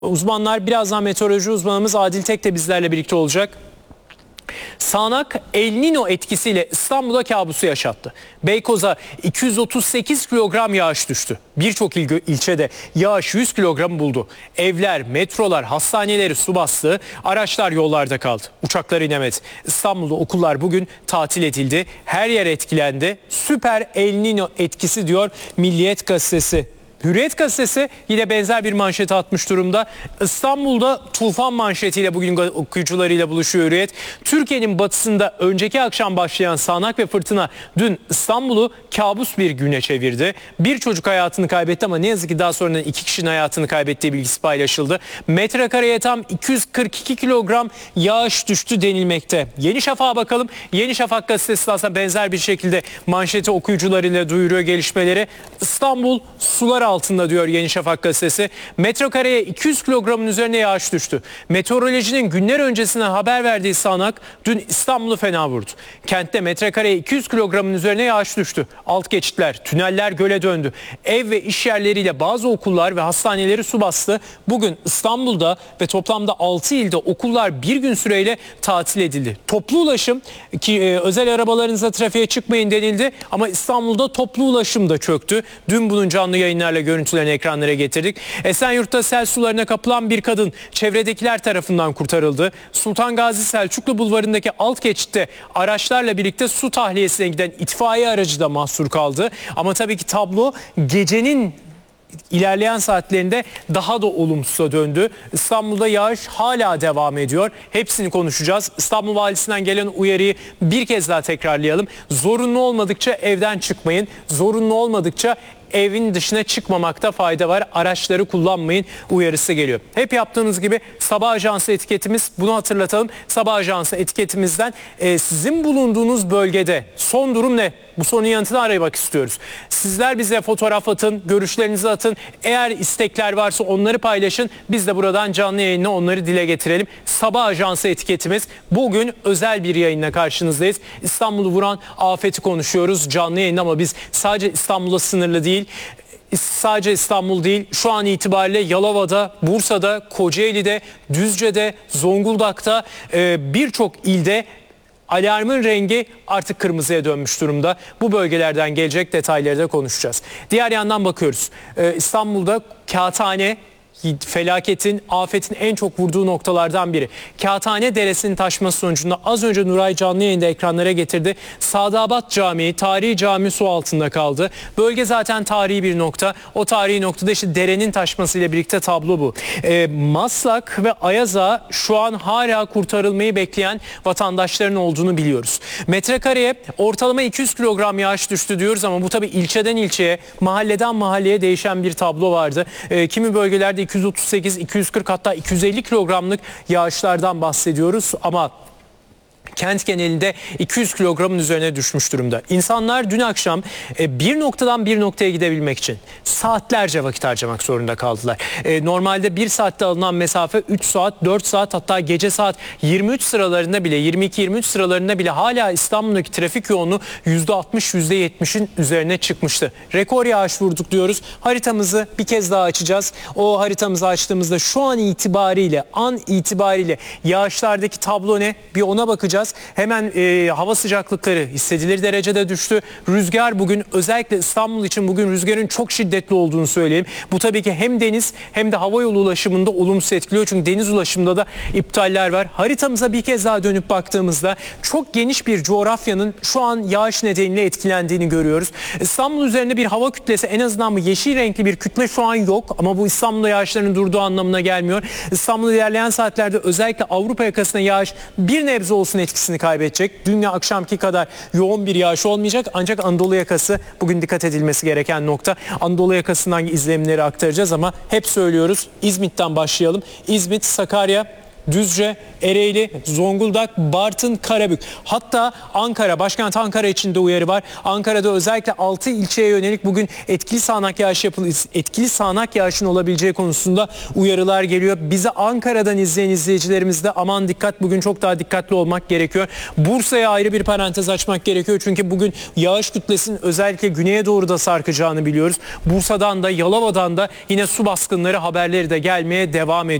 Uzmanlar birazdan meteoroloji uzmanımız Adil Tek de bizlerle birlikte olacak. Sağanak El Niño etkisiyle İstanbul'da kabusu yaşattı. Beykoz'a 238 kilogram yağış düştü. Birçok ilçede yağış 100 kilogram buldu. Evler, metrolar, hastaneleri su bastı. Araçlar yollarda kaldı. Uçaklar inemedi. İstanbul'da okullar bugün tatil edildi. Her yer etkilendi. Süper El Niño etkisi diyor Milliyet Gazetesi. Hürriyet Gazetesi yine benzer bir manşeti atmış durumda. İstanbul'da tufan manşetiyle bugün okuyucularıyla buluşuyor Hürriyet. Türkiye'nin batısında önceki akşam başlayan sağanak ve fırtına dün İstanbul'u kabus bir güne çevirdi. Bir çocuk hayatını kaybetti ama ne yazık ki daha sonra 2 kişinin hayatını kaybettiği bilgisi paylaşıldı. Metrekareye tam 242 kilogram yağış düştü denilmekte. Yeni Şafak'a bakalım. Yeni Şafak gazetesi aslında benzer bir şekilde manşeti okuyucularıyla duyuruyor gelişmeleri. İstanbul sular altında diyor Yeni Şafak gazetesi. Metrekareye 200 kilogramın üzerine yağış düştü. Meteorolojinin günler öncesinden haber verdiği sağanak dün İstanbul'u fena vurdu. Kentte metrekareye 200 kilogramın üzerine yağış düştü. Alt geçitler, tüneller göle döndü. Ev ve iş yerleriyle bazı okullar ve hastaneleri su bastı. Bugün İstanbul'da ve toplamda 6 ilde okullar bir gün süreyle tatil edildi. Toplu ulaşım ki özel arabalarınıza trafiğe çıkmayın denildi ama İstanbul'da toplu ulaşım da çöktü. Dün bunun canlı yayınlarla görüntülerini ekranlara getirdik. Esenyurt'ta sel sularına kapılan bir kadın çevredekiler tarafından kurtarıldı. Sultan Gazi Selçuklu Bulvarı'ndaki alt geçitte araçlarla birlikte su tahliyesine giden itfaiye aracı da mahsur kaldı. Ama tabii ki tablo gecenin İlerleyen saatlerinde daha da olumsuza döndü. İstanbul'da yağış hala devam ediyor. Hepsini konuşacağız. İstanbul Valisi'nden gelen uyarıyı bir kez daha tekrarlayalım. Zorunlu olmadıkça evden çıkmayın. Zorunlu olmadıkça evin dışına çıkmamakta fayda var. Araçları kullanmayın uyarısı geliyor. Hep yaptığınız gibi Sabah Ajansı etiketimiz, bunu hatırlatalım. Sabah Ajansı etiketimizden sizin bulunduğunuz bölgede son durum ne? Bu sorunun yanıtını aramak istiyoruz. Sizler bize fotoğraf atın, görüşlerinizi atın. Eğer istekler varsa onları paylaşın. Biz de buradan canlı yayınla onları dile getirelim. Sabah Ajansı etiketimiz. Bugün özel bir yayınla karşınızdayız. İstanbul'u vuran afeti konuşuyoruz canlı yayında ama biz sadece İstanbul'a sınırlı değil. Sadece İstanbul değil, şu an itibariyle Yalova'da, Bursa'da, Kocaeli'de, Düzce'de, Zonguldak'ta birçok ilde alarmın rengi artık kırmızıya dönmüş durumda. Bu bölgelerden gelecek detayları da konuşacağız. Diğer yandan bakıyoruz. İstanbul'da Kağıthane felaketin, afetin en çok vurduğu noktalardan biri. Kağıthane Deresi'nin taşması sonucunda az önce Nuray canlı yayında ekranlara getirdi. Sadabat Camii, tarihi cami su altında kaldı. Bölge zaten tarihi bir nokta. O tarihi noktada işte derenin taşmasıyla birlikte tablo bu. Maslak ve Ayaza şu an hala kurtarılmayı bekleyen vatandaşların olduğunu biliyoruz. Metrekareye ortalama 200 kilogram yağış düştü diyoruz ama bu tabii ilçeden ilçeye, mahalleden mahalleye değişen bir tablo vardı. Kimi bölgelerde 238, 240 hatta 250 kilogramlık yağışlardan bahsediyoruz ama kent genelinde 200 kilogramın üzerine düşmüş durumda. İnsanlar dün akşam bir noktadan bir noktaya gidebilmek için saatlerce vakit harcamak zorunda kaldılar. Normalde bir saatte alınan mesafe 3 saat, 4 saat hatta gece saat 23 sıralarında bile 22-23 sıralarında bile hala İstanbul'daki trafik yoğunluğu %60, %70'in üzerine çıkmıştı. Rekor yağış vurduk diyoruz. Haritamızı bir kez daha açacağız. O haritamızı açtığımızda şu an itibariyle yağışlardaki tablo ne? Bir ona bakacağız. Hemen hava sıcaklıkları hissedilir derecede düştü. Rüzgar bugün özellikle İstanbul için bugün rüzgarın çok şiddetli olduğunu söyleyeyim. Bu tabii ki hem deniz hem de hava yolu ulaşımında olumsuz etkiliyor. Çünkü deniz ulaşımında da iptaller var. Haritamıza bir kez daha dönüp baktığımızda çok geniş bir coğrafyanın şu an yağış nedeniyle etkilendiğini görüyoruz. İstanbul üzerinde bir hava kütlesi en azından yeşil renkli bir kütle şu an yok. Ama bu İstanbul'da yağışların durduğu anlamına gelmiyor. İstanbul ilerleyen saatlerde özellikle Avrupa yakasına yağış bir nebze olsun etkisini kaybedecek. Dün akşamki kadar yoğun bir yağış olmayacak ancak Anadolu yakası bugün dikkat edilmesi gereken nokta. Anadolu yakasından izlenimleri aktaracağız ama hep söylüyoruz İzmit'ten başlayalım. İzmit, Sakarya, Düzce, Ereğli, Zonguldak, Bartın, Karabük. Hatta Ankara, başkent Ankara için de uyarı var. Ankara'da özellikle 6 ilçeye yönelik bugün etkili sağanak yağışın olabileceği konusunda uyarılar geliyor. Bizi Ankara'dan izleyen izleyicilerimiz de aman dikkat, bugün çok daha dikkatli olmak gerekiyor. Bursa'ya ayrı bir parantez açmak gerekiyor. Çünkü bugün yağış kütlesinin özellikle güneye doğru da sarkacağını biliyoruz. Bursa'dan da Yalova'dan da yine su baskınları haberleri de gelmeye devam ediyor.